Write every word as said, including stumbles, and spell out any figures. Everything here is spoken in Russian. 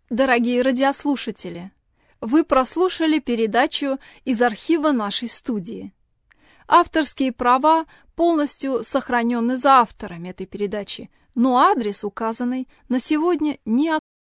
Дорогие радиослушатели, вы прослушали передачу из архива нашей студии. Авторские права полностью сохранены за авторами этой передачи, но адрес, указанный на сегодня, не актуален.